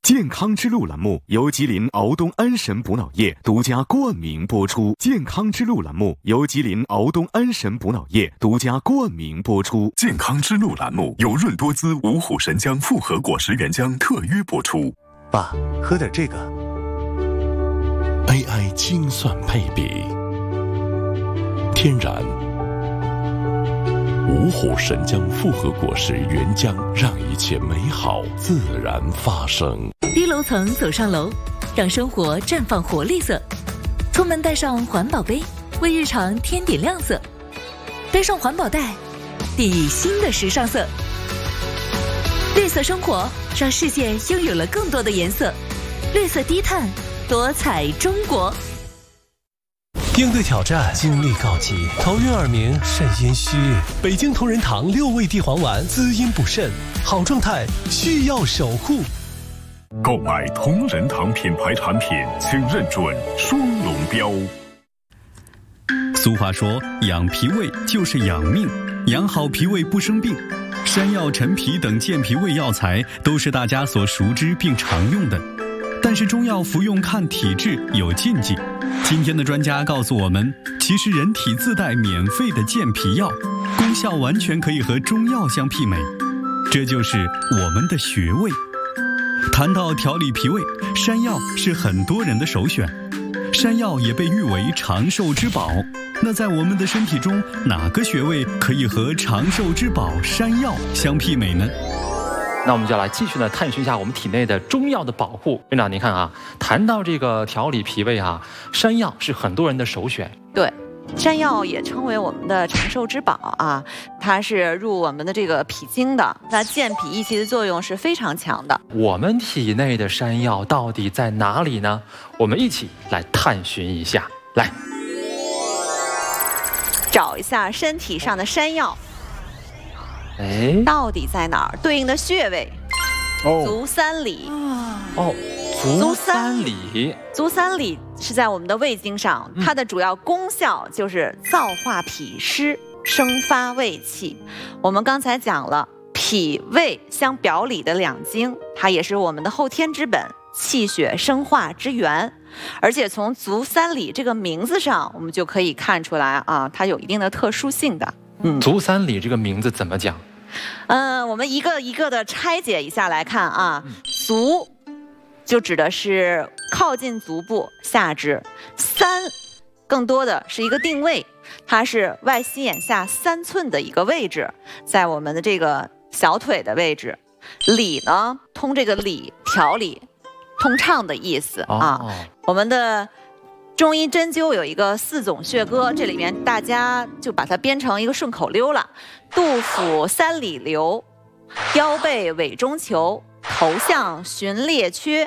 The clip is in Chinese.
健康之路栏目由吉林敖东安神补脑液独家冠名播出。健康之路栏目由吉林敖东安神补脑液独家冠名播出。 健康之路栏目由润多滋五虎神姜复合果实原浆特约播出。 爸，喝点这个。 AI 精算配比，天然五虎神姜复合果实原浆，让一切美好自然发生。 低楼层走上楼，让生活绽放活力色。出门带上环保杯，为日常添点亮色。背上环保袋，递新的时尚色。绿色生活，让世界拥有了更多的颜色。绿色低碳，多彩中国。 应对挑战，精力告急，头晕耳鸣，肾阴虚。北京同仁堂6味地黄丸，滋阴补肾，好状态需要守护。 购买同仁堂品牌产品，请认准双龙标。 俗话说，养脾胃就是养命，养好脾胃不生病。山药、陈皮等健脾胃药材都是大家所熟知并常用的，但是中药服用看体质有禁忌。今天的专家告诉我们，其实人体自带免费的健脾药，功效完全可以和中药相媲美，这就是我们的穴位。谈到调理脾胃，山药是很多人的首选，山药也被誉为长寿之宝。那在我们的身体中，哪个穴位可以和长寿之宝山药相媲美呢？ 那我们就来继续探寻一下我们体内的中药的保护。院长，您看啊，谈到这个调理脾胃啊，山药是很多人的首选。 对，山药也称为我们的长寿之宝啊，它是入我们的这个脾经的，它健脾益气的作用是非常强的。 我们体内的山药到底在哪里呢？我们一起来探寻一下。来， 找一下身体上的山药。到底在哪儿？对应的穴位，足三里。 足三里， 足三里是在我们的胃经上，它的主要功效就是燥化脾湿，生发胃气。我们刚才讲了，脾胃相表里的两经，它也是我们的后天之本，气血生化之源。而且从足三里这个名字上，我们就可以看出来啊，它有一定的特殊性的。 足三里这个名字怎么讲？ 我们一个一个的拆解一下来看啊。足就指的是靠近足部下肢，三更多的是一个定位，它是外膝眼下3寸的一个位置，在我们的这个小腿的位置。理呢，通这个理，调理通畅的意思啊。我们的中医针灸有一个4种穴歌，这里面大家就把它编成一个顺口溜了：肚腹3里留，腰背委中求，头项循列缺，